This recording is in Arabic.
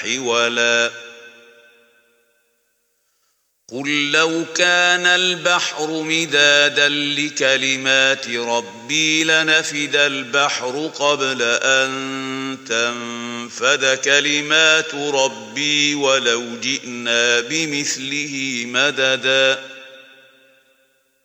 حولا قل لو كان البحر مدادا لكلمات ربي لنفد البحر قبل أن تنفد كلمات ربي ولو جئنا بمثله مددا